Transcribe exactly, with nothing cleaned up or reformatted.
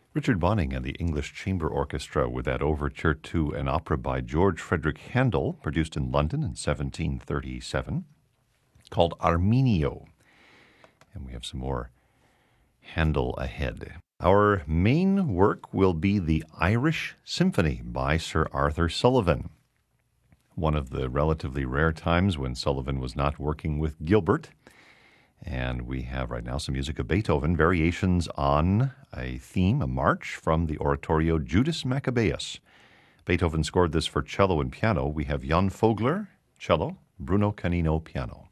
Richard Bonning and the English Chamber Orchestra with that overture to an opera by George Frederick Handel, produced in London in seventeen thirty-seven, called Arminio. And we have some more Handel ahead. Our main work will be the Irish Symphony by Sir Arthur Sullivan. One of the relatively rare times when Sullivan was not working with Gilbert. And we have right now some music of Beethoven, variations on a theme, a march from the oratorio Judas Maccabeus. Beethoven scored this for cello and piano. We have Jan Vogler, cello, Bruno Canino, piano.